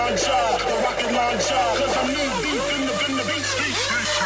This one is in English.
launcher, cause I'm knee deep in the beat streets.